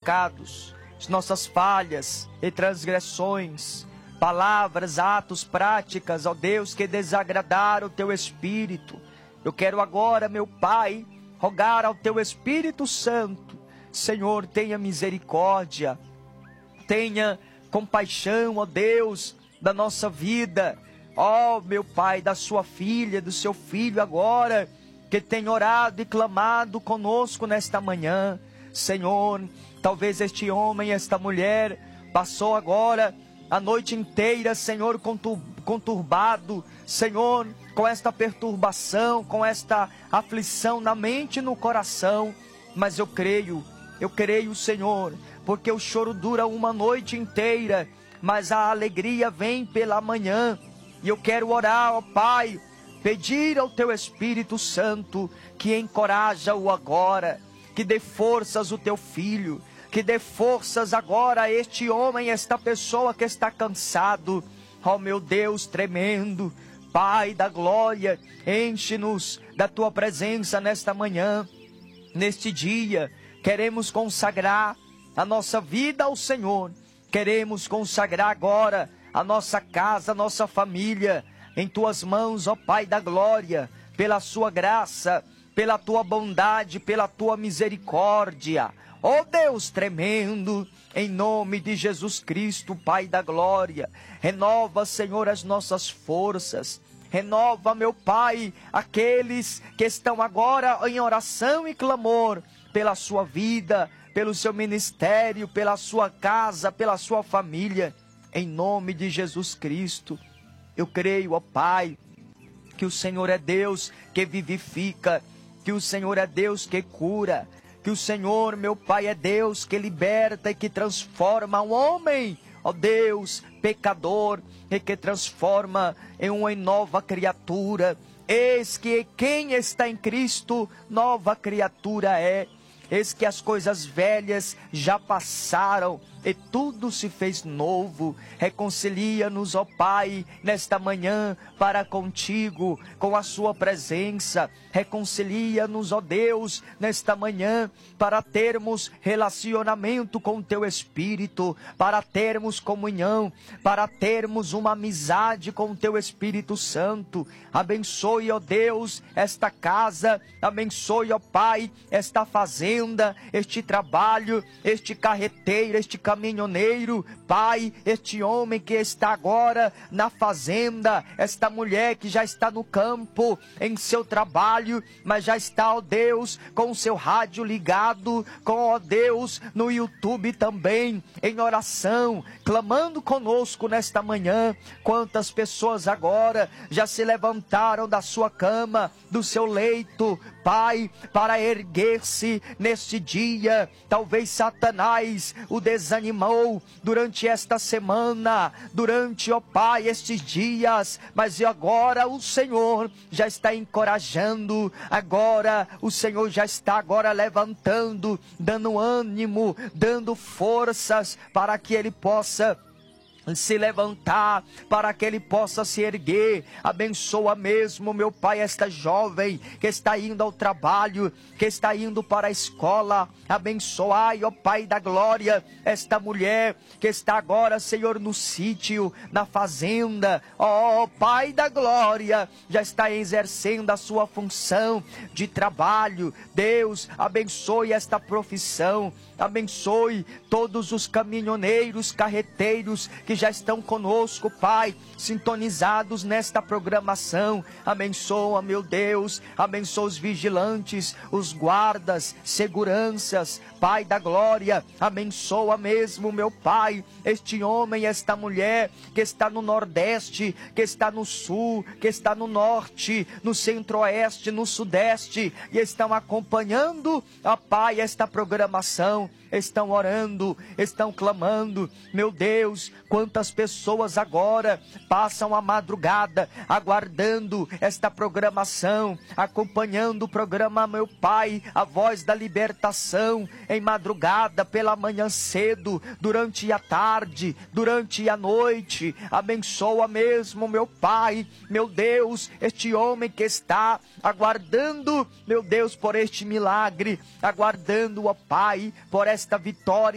pecados, as nossas falhas e transgressões, palavras, atos, práticas, ó Deus, que desagradaram o Teu Espírito. Eu quero agora, meu Pai, rogar ao Teu Espírito Santo, Senhor, tenha misericórdia, tenha compaixão, ó Deus, da nossa vida, ó meu Pai, da sua filha, do seu filho agora, que tem orado e clamado conosco nesta manhã. Senhor, talvez este homem, esta mulher, passou agora a noite inteira, Senhor, conturbado, Senhor, com esta perturbação, com esta aflição na mente e no coração. Mas eu creio, Senhor, porque o choro dura uma noite inteira, mas a alegria vem pela manhã. E eu quero orar, ó Pai, pedir ao Teu Espírito Santo que encoraja-o agora, que dê forças ao Teu filho, que dê forças agora a este homem, esta pessoa que está cansado. Ó meu Deus tremendo, Pai da glória, enche-nos da Tua presença nesta manhã, neste dia. Queremos consagrar a nossa vida ao Senhor, queremos consagrar agora a nossa casa, a nossa família, em Tuas mãos, ó Pai da glória, pela Sua graça, pela Tua bondade, pela Tua misericórdia. Ó Deus tremendo, em nome de Jesus Cristo, Pai da glória, renova, Senhor, as nossas forças, renova, meu Pai, aqueles que estão agora em oração e clamor pela sua vida, pelo seu ministério, pela sua casa, pela sua família, em nome de Jesus Cristo. Eu creio, ó Pai, que o Senhor é Deus que vivifica, que o Senhor é Deus que cura, que o Senhor, meu Pai, é Deus que liberta e que transforma um homem, ó Deus, pecador, e que transforma em uma nova criatura. Eis que quem está em Cristo, nova criatura é. Eis que as coisas velhas já passaram e tudo se fez novo. Reconcilia-nos, ó Pai, nesta manhã para contigo, com a sua presença. Reconcilia-nos, ó Deus, nesta manhã para termos relacionamento com o Teu Espírito, para termos comunhão, para termos uma amizade com o Teu Espírito Santo. Abençoe, ó Deus, esta casa, abençoe, ó Pai, esta fazenda, este trabalho, este carreteiro, este caminhoneiro, Pai, este homem que está agora na fazenda, esta mulher que já está no campo, em seu trabalho, mas já está, ó Deus, com o seu rádio ligado, com, ó Deus, no YouTube também, em oração, clamando conosco nesta manhã. Quantas pessoas agora já se levantaram da sua cama, do seu leito, Pai, para erguer-se neste dia. Talvez Satanás o desanimou durante esta semana, durante, ó Pai, estes dias, mas agora o Senhor já está encorajando, agora o Senhor já está agora levantando, dando ânimo, dando forças para que ele possa se levantar, para que ele possa se erguer. Abençoa mesmo, meu Pai, esta jovem que está indo ao trabalho, que está indo para a escola. Abençoai, ó Pai da glória, esta mulher que está agora, Senhor, no sítio, na fazenda. Ó Pai da glória, já está exercendo a sua função de trabalho. Deus, abençoe esta profissão, abençoe todos os caminhoneiros, carreteiros que já estão conosco, Pai, sintonizados nesta programação. Abençoa, meu Deus, abençoa os vigilantes, os guardas, seguranças, Pai da glória. Abençoa mesmo, meu Pai, este homem, esta mulher que está no Nordeste, que está no Sul, que está no Norte, no Centro-Oeste, no Sudeste, e estão acompanhando, ó Pai, esta programação. Estão orando, estão clamando. Meu Deus, quantas pessoas agora passam a madrugada aguardando esta programação, acompanhando o programa, meu Pai, a voz da libertação, em madrugada, pela manhã cedo, durante a tarde, durante a noite. Abençoa mesmo, meu Pai, meu Deus, este homem que está aguardando, meu Deus, por este milagre, aguardando, ó Pai, por esta vitória